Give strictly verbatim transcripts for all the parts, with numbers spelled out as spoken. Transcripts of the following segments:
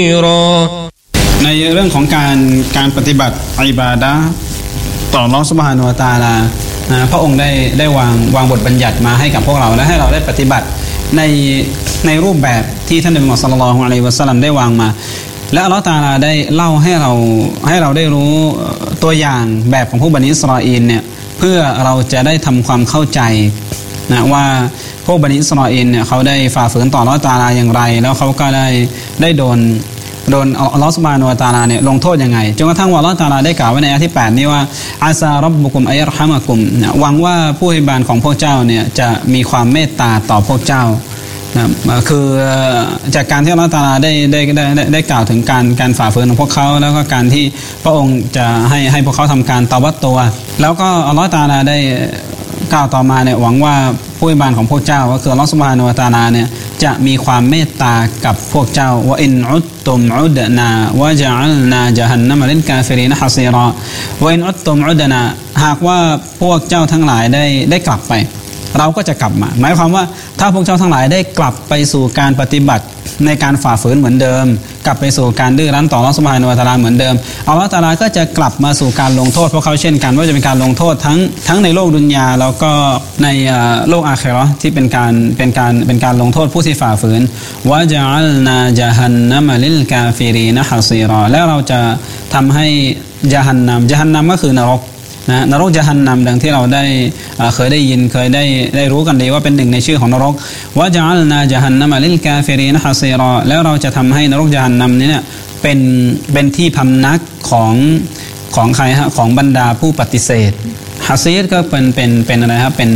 ในเรื่องของการการปฏิบัติอิบาดะห์ต่ออัลเลาะห์ซุบฮานะฮูวะตะอาลาพระองค์ได้ได้วางวางบทบัญญัติมาให้กับพวกเราและให้เราได้ปฏิบัติในในรูปแบบที่ท่านนบีมุฮัมมัดศ็อลลัลลอฮุอะลัยฮิวะซัลลัมได้วางมาและอัลเลาะห์ตะอาลาได้เล่าให้เราให้เราได้รู้ตัวอย่างแบบของผู้บันิอิสราอีลเนี่ยเพื่อเราจะได้ทำความเข้าใจนะว่าพวกบันิอิสราอีลเนี่ยเขาได้ฝ่าฝืนต่ออัลเลาะห์ตะอาลาอย่างไรแล้วเขาก็ได้ได้โดนโดนอัลเลาะห์ซุบฮานะฮูวะตะอาลาเนี่ยลงโทษยังไงจนกระทั่งว่าอัลเลาะห์ตะอาลาได้กล่าวไว้ในอายะที่แปดนี้ว่าอาซาร็อบบุกุมอัยรฮะมะกุมหวังว่าผู้อภิบาลของพวกเจ้าเนี่ยจะมีความเมตตาต่อพวกเจ้านะคือจากการที่อัลเลาะห์ตะอาลาได้ได้ได้ได้กล่าวถึงการการฝ่าฝืนของพวกเขาแล้วก็การที่พระองค์จะให้ให้พวกเขาทำการตอบัตตัวแล้วก็อัลเลาะห์ตะอาลาได้กล่าวต่อมาเนี่ยหวังว่าผู้อภิบาลของพวกเจ้าก็คืออัลเลาะห์ซุบฮานะฮูวะตะอาลาเนี่ยจะมีความเมตตากับพวกเจ้าวะอินอุตตุมอุดนาวะญะอัลนาญะฮันนัมลิลกาฟิรีนฮะซีรอวะอินอุตตุมอุดนาหากว่าพวกเจ้าทั้งหลายได้ได้กลับไปเราก็จะกลับมาหมายความว่าถ้าพวกเจ้าทั้งหลายได้กลับไปสู่การปฏิบัติในการฝ่าฝืนเหมือนเดิมกลับไปสู่การดื้อรั้นต่ออัลเลาะห์ซุบฮานะฮูวะตะอาลาเหมือนเดิมอัลเลาะห์ตะอาลาก็จะกลับมาสู่การลงโทษพวกเขาเช่นกันว่าจะเป็นการลงโทษทั้งทั้งในโลกดุนยาแล้วก็ในโลกอาคิเราะห์ที่เป็นการเป็นการเป็นการลงโทษผู้ที่ฝ่าฝืนวะญะอัลนาญะฮันนัมลิลกาฟิรีนฮะซีรอแล้วเราจะทำให้ญะฮันนัมญะฮันนัมก็คือนรกนะนรกญะฮันนัมดังที่เราได้เคยได้ยินเคยได้ได้รู้กันดีว่าเป็นหนึ่งในชื่อของนรกวะญะอัลนาญะฮันนัมลิลกาฟิรีนฮะซีรอแล้วเราจะทำให้นรกญะฮันนัมนี้เนี่ยเป็นเป็นที่พำนักของของใครฮะของบรรดาผู้ปฏิเสธฮะซีรก็เป็นเป็นเป็นอะไรครับเป็น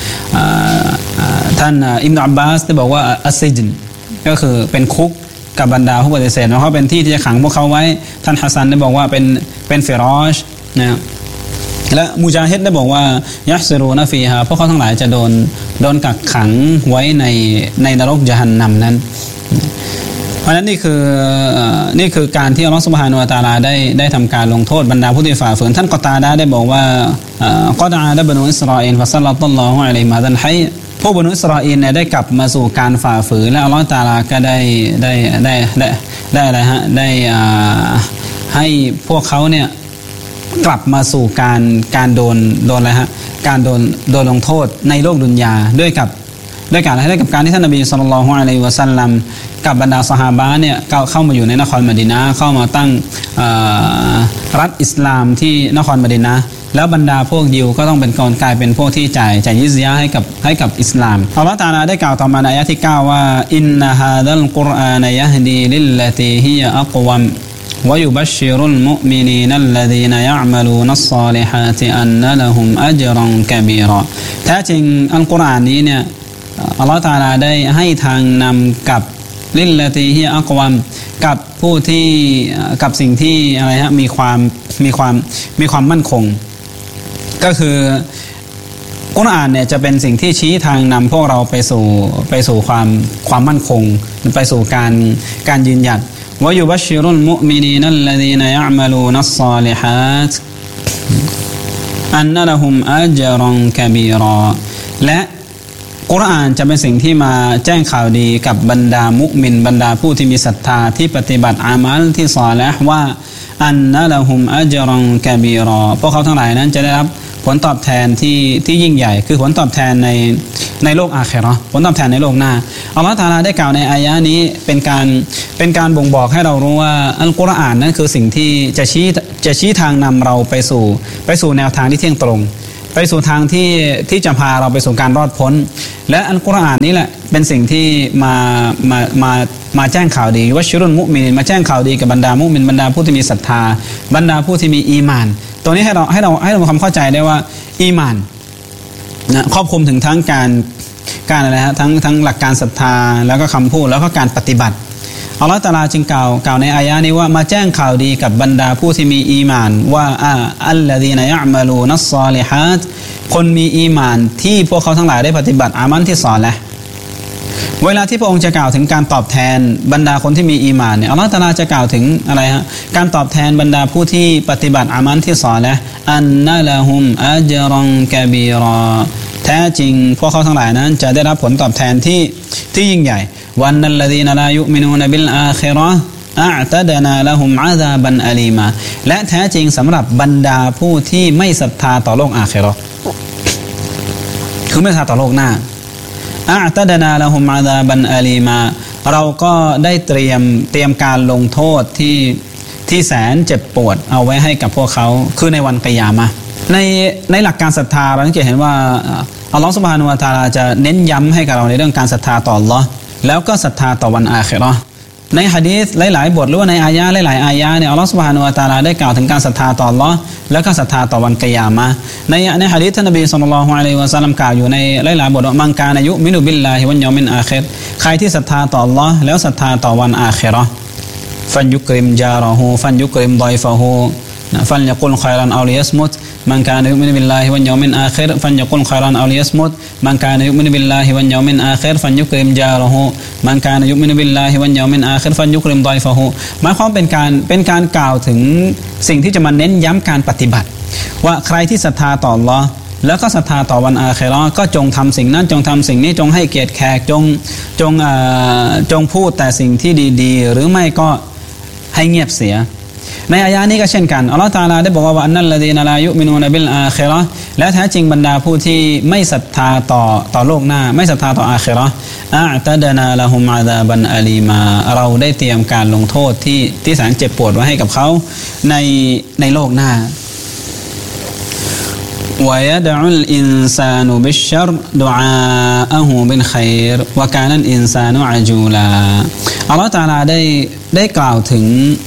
ท่านอิบนุอับบาสได้บอกว่าอัสซิจน์ก็คือเป็นคุกกับบรรดาผู้ปฏิเสธเพราะเป็นที่ที่จะขังพวกเขาไว้ท่านฮัสซันได้บอกว่าเป็นเป็นฟิรอชนะและมุจาฮิดได้บอกว่ายัสรูนะฟีฮาพวกเขาทั้งหลายจะโดนโดนกักขังไว้ในในนรกญะฮันนัมนั้นเพราะฉะนั้นนี่คือนี่คือการที่อัลเลาะห์ซุบฮานะฮูวะตะอาลาได้ได้ทำการลงโทษบรรดาผู้ที่ฝ่าฝืนท่านกอตาดะห์ได้บอกว่ากอดอาดะบะนูอิสราอีลฟะซัลลัตัลลอฮุอะลัยฮิมะดันฮัยพวกบรรดาอิสราอีลเนี่ยได้กลับมาสู่การฝ่าฝืนและอัลเลาะห์ตะอาลาก็ได้ได้ได้ได้ได้อะไรฮะได้ให้พวกเขาเนี่ยกลับมาสู่การการโดนโดนอะไรฮะการโดนโดนลงโทษในโลกดุนยาด้วยกับด้วยการอะไรด้วยกับการที่ท่านนบีศ็อลลัลลอฮุอะลัยฮิวะซัลลัมกับบรรดาซอฮาบะห์เนี่ยเข้ามาอยู่ในนครมะดีนะห์เข้ามาตั้งรัฐอิสลามที่นครมะดีนะห์แล้วบรรดาพวกยิวก็ต้องเป็นกลายเป็นพวกที่จ่ายจ่ายยิซยะห์ให้กับให้กับอิสลามอัลเลาะห์ตะอาลาได้กล่าวต่อมาในอายะที่เก้าว่าอินนะฮาซัลกุรอานะยะฮดีลิลลตีฮิยะอักวัมويبشر المؤمنين الذين يعملون الصالحات أن لهم أجرا كبيرا แท้จริงอัลกุรอานนี้เนี่ยอัลเลาะห์ตะอาลาได้ให้ทางนำกับลิลลตีฮิอักวัมกับผู้ที่กับสิ่งที่อะไรฮะมีความมีความมีความมั่นคงก็คือกุรอานเนี่ยจะเป็นสิ่งที่ชี้ทางนำพวกเราไปสู่ไปสู่ความความมั่นคงไปสู่การการยืนหยัดويبشر المؤمنين الذين يعملون الصالحات أن لهم أجرا كبيرا และกุรอานจะเป็นสิ่งที่มาแจ้งข่าวดีกับบรรดามุมินบรรดาผู้ที่มีศรัทธาที่ปฏิบัติอามัลที่ศอลิห์ว่าอันนะละฮุมอัจรันกะบีรอพวกเขาทั้งหลายนั้นจะได้รับผลตอบแทนที่ที่ยิ่งใหญ่คือผลตอบแทนในในโลกอาคิเราะห์ผลตอบแทนในโลกหน้าอัลเลาะห์ตะอาลาได้กล่าวในอายะห์นี้เป็นการเป็นการบ่งบอกให้เรารู้ว่าอัลกุรอานนั้นคือสิ่งที่จะชี้จะชี้ทางนำเราไปสู่ไปสู่แนวทางที่เที่ยงตรงไปสู่ทางที่ที่จะพาเราไปสู่การรอดพ้นและอัลกุรอานนี้แหละเป็นสิ่งที่มามามามาแจ้งข่าวดีว่าชิรุนมุมินมาแจ้งข่าวดีกับบรรดามุมินบรรดาผู้ที่มีศรัทธาบรรดาผู้ที่มีอีหม่านตัวนี้ให้เราให้เราให้เราความเข้าใจได้ว่าอีหม่านนะครอบคลุมถึงทั้งการการอะไรฮะทั้งทั้งหลักการศรัทธาแล้วก็คำพูดแล้วก็การปฏิบัติอัลเลาะห์ตะอาลาจึงกล่าวกล่าวในอายะห์นี้ว่ามาแจ้งข่าวดีกับบรรดาผู้ที่มีอีหม่านว่าอ่าอัลลซีนะยะอ์มะลูนัสศอลิฮาตคนมีอีหม่านที่พวกเขาทั้งหลายได้ปฏิบัติอามัลที่ศอลิห์เวลาที่พระองค์จะกล่าวถึงการตอบแทนบรรดาคนที่มีอีหม่านเนี่ยอัลเลาะห์ตะอาลาจะกล่าวถึงอะไรฮะการตอบแทนบรรดาผู้ที่ปฏิบัติอามัลที่ศอลิห์อันนะละฮุมอัจรันกะบีรอแท้จริงพวกเขาทั้งหลายนั้นจะได้รับผลตอบแทนที่ที่ยิ่งใหญ่วันนัลลซีนะลายุมินูนบิลอาคิเราะห์อะอ์ตะดนาละฮุมอาซาบันอะลีมาและแท้จริงสำหรับบรรดาผู้ที่ไม่ศรัทธาต่อโลกอาคิเราะห์คือไม่ศรัทธาต่อโลกหน้าอะอ์ตะดนาละฮุมอาซาบันอะลีมาเราก็ได้เตรียมเตรียมการลงโทษที่ที่แสนเจ็บปวดเอาไว้ให้กับพวกเขาคือในวันกิยามะห์ในในหลักการศรัทธาเราจะเห็นว่าอัลลอฮฺซุบฮานะฮูวะตะอาลาจะเน้นย้ำให้กับเราในเรื่องการศรัทธาต่ออัลลอฮ์แล้วก็ศรัทธาต่อวันอาคิเราะห์ในหะดีษหลายๆบทหรือว่าในอายะห์หลายๆอายะห์เนี่ยอัลลอฮฺซุบฮานะฮูวะตะอาลาได้กล่าวถึงการศรัทธาต่ออัลลอฮ์แล้วก็ศรัทธาต่อวันกิยามะห์ในในหะดีษท่านนบีศ็อลลัลลอฮุอะลัยฮิวะซัลลัมกล่าวอยู่ในหลายๆบทว่ามันกานะยุมินุบิลลาฮิวัลยอมิลอาคิรใครที่ศรัทธาต่ออัลลอฮ์แล้วศรัทธาต่อวันอาคิเราะห์ฟันยุกริมจาระฮูฟันยุกริมฎอยฟะฮูฟันยะกุลค็อยรันเอาลิยัสมุตมันกานะยุมินุบิลลาฮิวัลยอมิลอาคิรฟันยะกุลค็อยรันเอาลิยัสมุตมันกานะยุมินุบิลลาฮิวัลยอมิลอาคิรฟันยุกริมจาระฮูมันกานะยุมินุบิลลาฮิวัลยอมิลอาคิรฟันยุกริมฎอยฟะฮูหมายความเป็นการเป็นการกล่าวถึงสิ่งที่จะมาเน้นย้ำการปฏิบัติว่าใครที่ศรัทธาต่ออัลเลาะห์แล้วก็ศรัทธาต่อวันอาคิเราะห์ก็จงทำสิ่งนั้นจงทำสิ่งนี้จงให้เกียรติแขกจงจงจงพูดแต่สิ่งที่ดีๆหรือไม่ก็ให้เงียบเสียในอายะนี้ก็เช่นกันอัลเลาะห์ตะอาลาได้บอกว่าอันนัลลซีนะลายุมินูนบิลอาคิเราะห์และแท้จริงบรรดาผู้ที่ไม่ศรัทธาต่อต่อโลกหน้าไม่ศรัทธาต่ออาคิเราะห์อะอ์ตะดนาละฮุมอาซาบันอะลีมาเราได้เตรียมการลงโทษที่ที่แสนเจ็บปวดไว้ให้กับเขาในในโลกหน้าวะยะดะอุลอินซานุบิชชัรดุอาอะฮูบิลค็อยรวะกานัลอินซานุอะจูลาอัลเลาะห์ตะอาลาได้ได้กล่าวถึง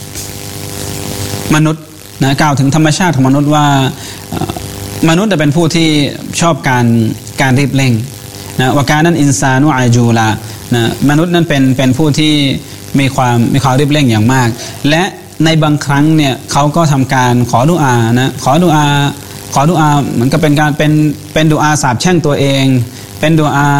มนุษย์นะกล่าวถึงธรรมชาติของมนุษย์ว่ามนุษย์จะเป็นผู้ที่ชอบการการรีบเร่งนะวะกานัลอินซานุอะจูลานะมนุษย์นั้นเป็นเป็นผู้ที่มีความมีความรีบเร่งอย่างมากและในบางครั้งเนี่ยเขาก็ทำการขอดุอานะขอดุอาขอดุอาเหมือนกับเป็นการเป็นเป็นดุอาสาปแช่งตัวเองเป็นดุอา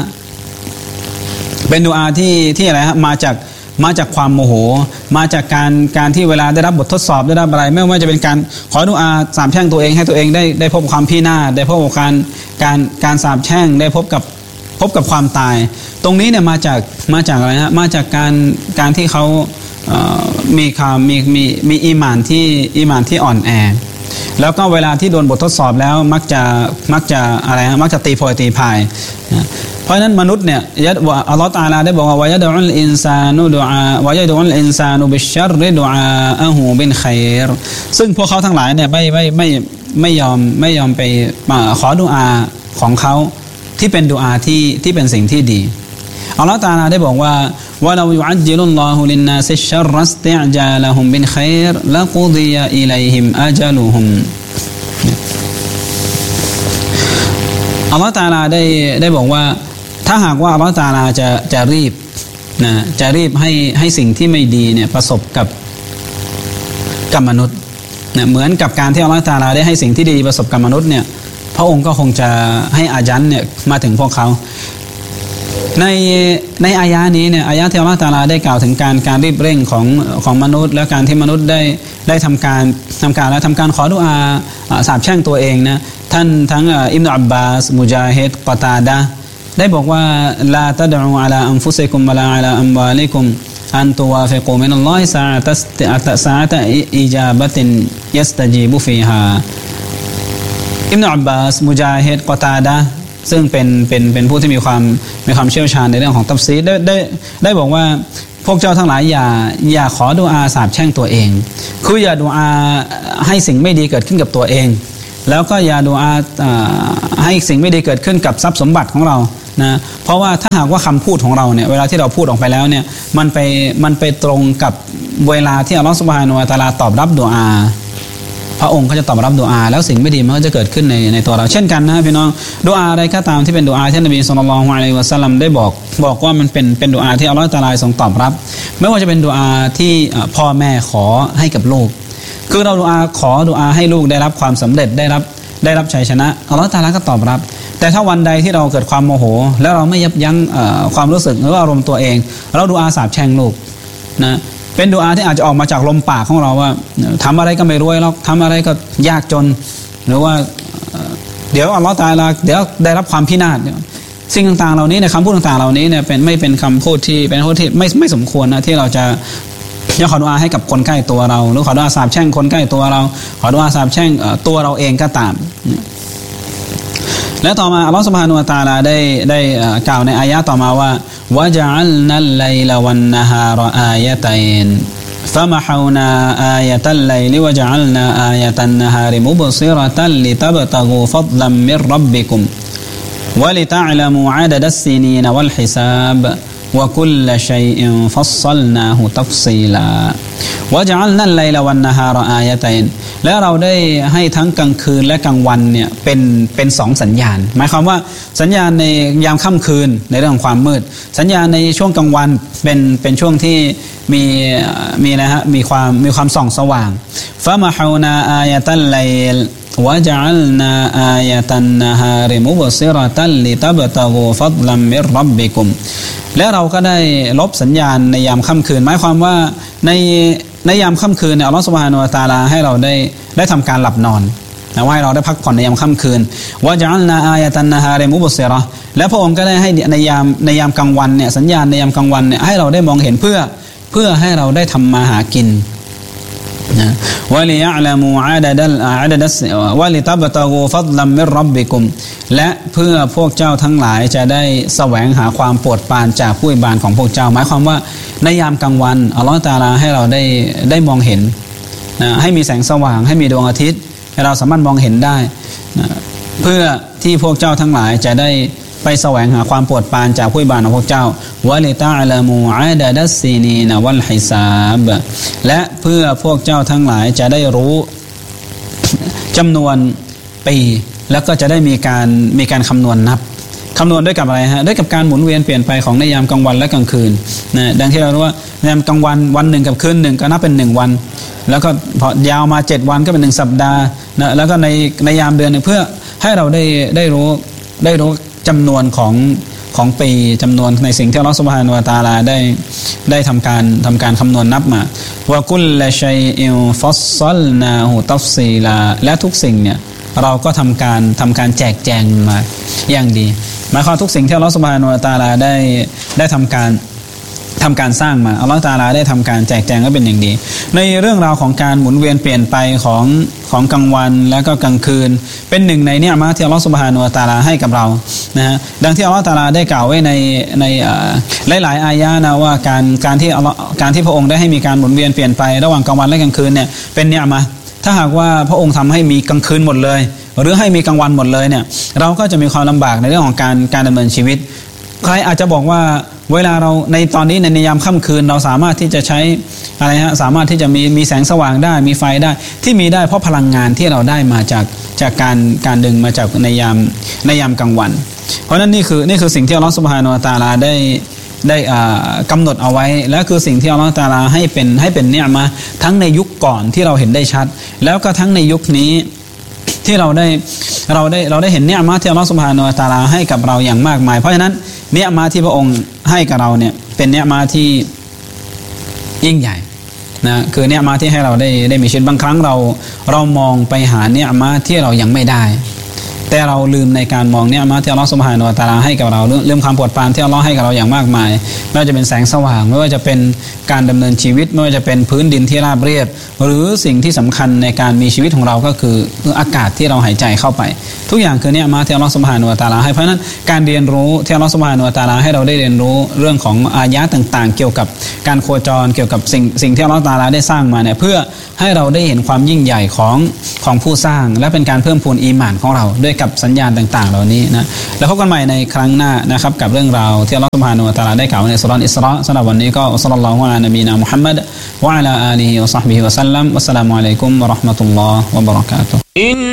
เป็นดุอาที่ที่อะไรฮะมาจากมาจากความโมโหมาจากการการที่เวลาได้รับบททดสอบได้รับอะไรไม่ว่าจะเป็นการขอดุอาสาปแช่งตัวเองให้ตัวเองได้ได้พบความพินาศได้พบกับการการการสาปแช่งได้พบกับพบกับความตายตรงนี้เนี่ยมาจากมาจากอะไรฮะมาจากการการที่เขาเอ่อมีความมีมีมีอีหม่านที่อีหม่านที่อ่อนแอแล้วก็เวลาที่โดนบททดสอบแล้วมักจะมักจะอะไรฮะมักจะตีโพยตีพายนะเพราะฉะนั้นมนุษย์เนี่ยยัดว่าอัลเลาะห์ตะอาลาได้บอกว่าวะยะดุอุลอินซานุดุอาวะยะดุอุลอินซานุบิชชัรดุอาอะฮูบิลค็อยรซึ่งพวกเขาทั้งหลายเนี่ยไม่ไม่ไม่ไม่ยอมไม่ยอมไปขอดุอาของเขาที่เป็นดุอาที่ที่เป็นสิ่งที่ดีอัลเลาะห์ตะอาลาได้บอกว่าวะลายุอัจญิลุลลอฮุลินนาซิชชัรรัสติอจาละฮุมบิลค็อยรละกุฎิยะอิลัยฮิมอะจลุฮุมอัลเลาะห์ตะอาลาได้ได้บอกว่าถ้าหากว่าอัลเลาะห์ตะอาลาจะจะรีบนะจะรีบให้ให้สิ่งที่ไม่ดีเนี่ยประสบกับกับมนุษย์นะเหมือนกับการที่อัลเลาะห์ตะอาลาได้ให้สิ่งที่ดีประสบกับมนุษย์เนี่ยพระองค์ก็คงจะให้อาญันเนี่ยมาถึงพวกเขาในในอายะนี้เนี่ยอายะที่อัลเลาะห์ตะอาลาได้กล่าวถึงการการรีบเร่งของของมนุษย์และการที่มนุษย์ได้ได้ทำการทำการและทำการขอดุอาสาปแช่งตัวเองนะท่านทั้งอิบนุอับบาสมุจาฮิดกอตาดะห์ได้บอกว่าลาตะดอูอะลาอันฟุซิกุมวะลาอะลาอัมวาลิกุมอันตุวาฟิกูมินัลลอฮิซะอะตัสอะตะซะอะตะอิจาบะตินยัสตะญีบุฟีฮาอิบนุอับบาสมุจาฮิดกอตาดะห์ซึ่งเป็นเป็นเป็นผู้ที่มีความมีความเชี่ยวชาญในเรื่องของตัฟซีรได้ได้ได้บอกว่าพวกเจ้าทั้งหลายอย่าอย่าขอดุอาสาปแช่งตัวเองคืออย่าดุอาให้สิ่งไม่ดีเกิดขึ้นกับตัวเองแล้วก็อย่าดุอาให้สิ่งไม่ดีเกิดขึ้นกับทรัพย์สมบัติของเรานะเพราะว่าถ้าหากว่าคำพูดของเราเนี่ยเวลาที่เราพูดออกไปแล้วเนี่ยมันไปมันไปตรงกับเวลาที่อัลเลาะห์ซุบฮานะฮูวะตะอาลาตอบรับดุอาพระองค์ก็จะตอบรับดุอาแล้วสิ่งไม่ดีมันก็จะเกิดขึ้นในในตัวเราเช่นกันนะพี่น้องดุอาอะไรก็ตามที่เป็นดุอาที่นบีศ็อลลัลลอฮุอะลัยฮิวะซัลลัมได้บอกบอกว่ามันเป็นเป็นดุอาที่อัลเลาะห์ตะอาลาทรงตอบรับไม่ว่าจะเป็นดุอาที่พ่อแม่ขอให้กับลูกคือเราดุอาขอดุอาให้ลูกได้รับความสำเร็จได้รับได้รับชัยชนะอัลเลาะห์ตะอาลาก็ตอบรับแต่ถ้าวันใดที่เราเกิดความโมโหแล้วเราไม่ยับยั้งความรู้สึกหรืออารมณ์ตัวเองเราดุอาสาปแช่งลูกนะเป็นดุอาที่อาจจะออกมาจากลมปากของเราว่าทำอะไรก็ไม่รวยหรอกทำอะไรก็ยากจนหรือว่าเดี๋ยวอัลเลาะห์ตะอาลาเดี๋ยวได้รับความพินาศสิ่งต่างๆเหล่านี้ในคำพูดต่างๆเหล่านี้เนี่ยเป็นไม่เป็นคำพูดที่เป็นคำพูดที่ไม่ไม่สมควรนะที่เราจะอย่าขอดุอาให้กับคนใกล้ตัวเราหรือขอดุอาสาบแช่งคนใกล้ตัวเราขอดุอาสาบแช่งตัวเราเองก็ตามและต่อมาอัลลอฮฺซุบฮานะฮูวะตะอาลาได้ได้กล่าวในอายะห์ต่อมาว่าวะญะอัลนัลไลลวันนะฮารอายะตัยนفمحونا آية الليل وجعلنا آية النهار مبصرة لتبتغوا فضلا من ربكم ولتعلموا عدد السنين والحساب وكل شيء فصلناه تفصيلا وجعلنا الليل والنهار آيتين และเราได้ให้ทั้งกลางคืนและกลางวันเนี่ยเป็นเป็นสองสัญญาณหมายความว่าสัญญาณในยามค่ำคืนในเรื่องของความมืดสัญญาณในช่วงกลางวันเป็นเป็นช่วงที่มีมีนะฮะมีความมีความส่องสว่างฟะมะฮาวนาอายะตัลไลลวะญะอัลนาอายะตันนะฮาริมุบซิเราะตัลลิตับตะกูฟัฎลัมมิรร็อบบิกุมและเราก็ได้ลบสัญญาณในยามค่ำคืนหมายความว่าในในยามค่ำคืนเนี่ยอัลเลาะห์ซุบฮานะฮูวะตะอาลาให้เราได้ได้ทำการหลับนอนนะว่าให้เราได้พักผ่อนในยามค่ำคืนวะญะอัลนาอายะตันนะฮาริมุบซิเราะห์และพระองค์ก็ได้ให้ในยามในยามกลางวันเนี่ยสัญญาณในยามกลางวันเนี่ยให้เราได้มองเห็นเพื่อเพื่อให้เราได้ทำมาหากินนะวะลิยะละมูอาดะดัลอาดะดัสวะลิตับตะกูฟัฎลัมมิรร็อบบิกุมและเพื่อพวกเจ้าทั้งหลายจะได้แสวงหาความโปรดปรานจากผู้อิบานของพวกเจ้าหมายความว่าในยามกลางวันอัลเลาะห์ตะอาลาให้เราได้ได้มองเห็นนะให้มีแสงสว่างให้มีดวงอาทิตย์ให้เราสามารถมองเห็นได้นะเพื่อที่พวกเจ้าทั้งหลายจะได้ไปแสวงหาความโปรดปรานจากผู้อิบานของพวกเจ้าวะลิตะอะลามูอาดะดัสซีนีนวัลฮิซาบและเพื่อพวกเจ้าทั้งหลายจะได้รู้จำนวนปีแล้วก็จะได้มีการมีการคำนวณนับคำนวณด้วยกับอะไรฮะด้วยกับการหมุนเวียนเปลี่ยนไปของในยามกลางวันและกลางคืนนะดังที่เรารู้ว่าในยามกลางวันวันหนึ่งกับคืนหนึ่งก็นับเป็นหนึ่งวันแล้วก็พอยาวมาเจ็ดวันก็เป็นหนึ่งสัปดาห์นะแล้วก็ในในยามเดือนเพื่อให้เราได้ได้รู้ได้รู้จำนวนของของปีจำนวนในสิ่งที่อัลเลาะห์ซุบฮานะฮูวะตะอาลาได้ได้ทำการทำการคำนวณนับมาวะกุลละชัยอินฟัศซัลนาฮูตัฟซีลาและทุกสิ่งเนี่ยเราก็ทำการทำการแจกแจงมาอย่างดีหมายความทุกสิ่งที่อัลเลาะห์ซุบฮานะฮูวะตะอาลาได้ได้ทำการทำการสร้างมาอัลเลาะห์ตะอาลาได้ทำการแจกแจงก็เป็นอย่างดีในเรื่องราวของการหมุนเวียนเปลี่ยนไปของของกลางวันและก็กลางคืนเป็นหนึ่งในเนื้อมาที่อัลเลาะห์ซุบฮานะฮูวะตะอาลาให้กับเรานะฮะดังที่อัลเลาะห์ตะอาลาได้กล่าวไว้ในในหลายๆอายะห์นะว่าการการที่อัลเลาะห์การที่พระองค์ได้ให้มีการหมุนเวียนเปลี่ยนไประหว่างกลางวันและกลางคืนเนี่ยเป็นเนื้อมาถ้าหากว่าพระองค์ทำให้มีกลางคืนหมดเลยหรือให้มีกลางวันหมดเลยเนี่ยเราก็จะมีความลำบากในเรื่องของการการดำเนินชีวิตใครอาจจะบอกว่าเวลาเราในตอนนี้ในยามค่ำคืนเราสามารถที่จะใช้อะไรฮะสามารถที่จะมีมีแสงสว่างได้มีไฟได้ที่มีได้เพราะพลังงานที่เราได้มาจากจากการการดึงมาจากในยามในยามกลางวันเพราะนั้นนี่คือนี่คือสิ่งที่อัลเลาะห์ซุบฮานะฮูวะตะอาลาได้ได้กำหนดเอาไว้และคือสิ่งที่อัลเลาะห์ตะอาลาให้เป็นให้เป็นเนืมาทั้งในยุคก่อนที่เราเห็นได้ชัดแล้วก็ทั้งในยุคนี้ที่เราได้เราได้เราได้เห็นเนืมาที่อัลเลาะห์ซุบฮานะฮูวะตะอาลาให้กับเราอย่างมากมายเพราะฉะนั้นเนืมาที่พระองค์ให้กับเราเนี่ยเป็นเนืมาที่ยิ่งใหญ่นะคือเนืมาที่ให้เราได้ได้มีชีวิตบางครั้งเราเรามองไปหาเนืมาที่เรายังไม่ได้แต่เราลืมในการมองเนี่ยมาที่อัลเลาะห์ซุบฮานะฮูวะตะอาลาให้กับเราเรื่องความโปรดปรานที่อัลเลาะห์ให้กับเราอย่างมากมายไม่ว่าจะเป็นแสงสว่างไม่ว่าจะเป็นการดำเนินชีวิตไม่ว่าจะเป็นพื้นดินที่ราบเรียบหรือสิ่งที่สำคัญในการมีชีวิตของเราก็คืออากาศที่เราหายใจเข้าไปทุกอย่างคือเนี่ยมาที่อัลเลาะห์ซุบฮานะฮูวะตะอาลาให้เพราะนั้นการเรียนรู้ที่อัลเลาะห์ซุบฮานะฮูวะตะอาลาให้เราได้เรียนรู้เรื่องของอายะห์ต่างๆเกี่ยวกับการโคจรเกี่ยวกับสิ่งสิ่งที่อัลเลาะห์ตะอาลาได้สร้างมาเนี่ยเพื่อให้เราได้เห็นความยิ่งใหญ่ของของผู้สร้างและเป็นการเพิ่มพูนอีหม่านของเราด้วยกับสัญญาณต่างๆเหล่านี้นะแล้วพบกันใหม่ในครั้งหน้านะครับกับเรื่องราวที่อัลเลาะห์ซุบฮานะฮูวะตะอาลาได้กล่าวในสุเราะห์อิสเราะห์สำหรับวันนี้ก็ศ็อลลัลลอฮุอะลานบีนามุฮัมมัดวะอะลาอาลีฮิวะศ็อฮบิฮิวะซัลลัมวัสสลามุอะลัยกุมวะเราะห์มะตุลลอฮ์วะบะเราะกาตุฮ์